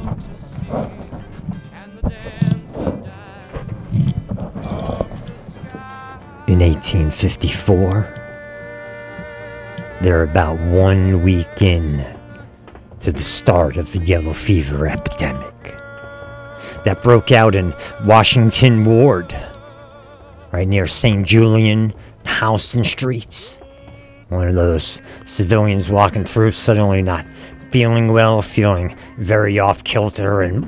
In 1854, they're about 1 week in to the start of the yellow fever epidemic that broke out in Washington Ward, right near St. Julian, Houston Streets. One of those civilians walking through, suddenly not feeling well, feeling very off-kilter, and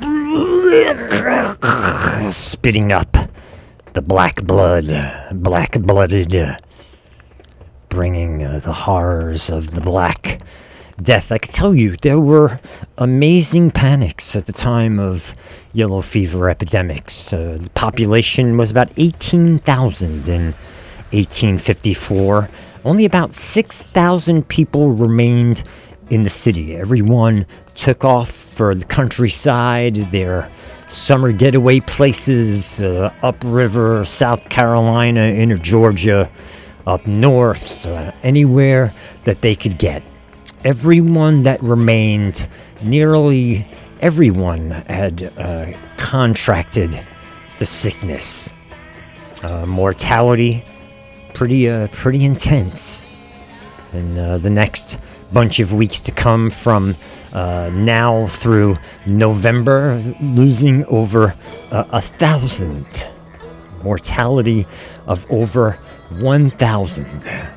spitting up the black-blooded, bringing the horrors of the Black Death. I can tell you, there were amazing panics at the time of yellow fever epidemics. The population was about 18,000 in 1854. Only about 6,000 people remained in the city. Everyone took off for the countryside, their summer getaway places, upriver, South Carolina, inner Georgia, up north, anywhere that they could get. Everyone that remained, nearly everyone had contracted the sickness. Mortality, pretty intense. And the next bunch of weeks to come, from now through November, losing over 1,000. Mortality of over 1,000.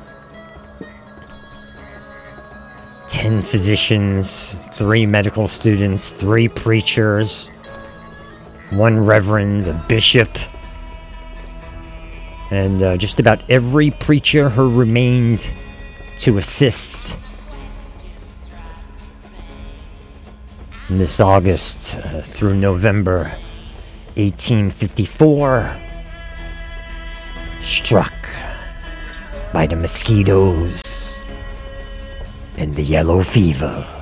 10 physicians, 3 medical students, 3 preachers, 1 reverend, a bishop, and just about every preacher who remained to assist. In this August through November 1854, struck by the mosquitoes and the yellow fever.